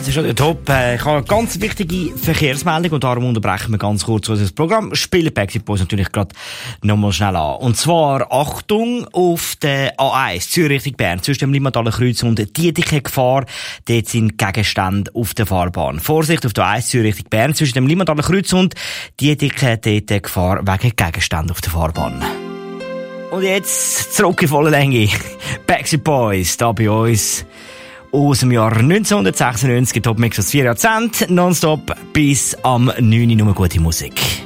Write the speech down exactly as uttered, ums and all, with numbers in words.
Das ist schon top. Ich habe eine ganz wichtige Verkehrsmeldung und darum unterbrechen wir ganz kurz unser Programm. Spielen Backstreet Boys natürlich gerade nochmal schnell an. Und zwar Achtung auf der A eins, Zürich Richtung Bern, zwischen dem Limmathaler Kreuz und Dietikon Gefahr. Dort sind Gegenstände auf der Fahrbahn. Vorsicht auf der A eins, Zürich Richtung Bern, zwischen dem Limmathaler Kreuz und Dietikon, dort Gefahr wegen Gegenständen auf der Fahrbahn. Und jetzt zurück in voller Länge. Backstreet Boys, da bei uns. Aus dem Jahr neunzehnhundertsechsundneunzig, Top Mix aus vier Jahrzehnten, nonstop bis am neun Uhr nur gute Musik.